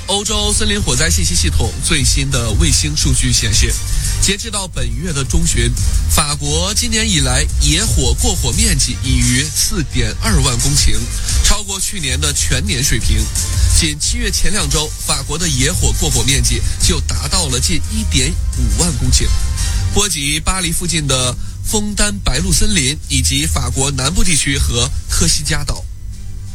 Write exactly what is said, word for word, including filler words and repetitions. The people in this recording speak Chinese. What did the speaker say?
欧洲森林火灾信息系统最新的卫星数据显示，截至到本月的中旬，法国今年以来野火过火面积已逾 四点二万公顷，超过去年的全年水平。仅七月前两周，法国的野火过火面积就达到了近 一点五万公顷，波及巴黎附近的枫丹白露森林以及法国南部地区和科西嘉岛。